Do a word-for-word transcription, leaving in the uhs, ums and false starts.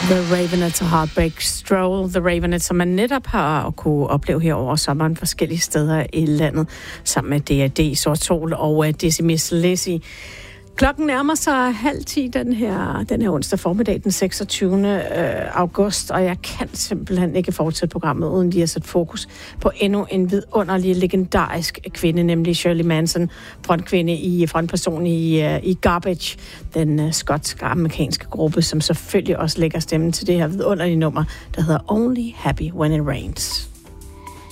The Ravenettes og Heartbreak Stroll. The Ravenettes, som man netop har kunne opleve her over sommeren forskellige steder i landet, sammen med D A D, Sort Sol og uh, Dizzy Miss Lizzy. Klokken nærmer sig halv ti den her, den her onsdag formiddag, den seksogtyvende august, og jeg kan simpelthen ikke fortsætte programmet, uden lige at sætte fokus på endnu en vidunderlig, legendarisk kvinde, nemlig Shirley Manson, frontkvinde i, frontperson i, i Garbage, den skotske amerikanske gruppe, som selvfølgelig også lægger stemmen til det her vidunderlige nummer, der hedder Only Happy When It Rains.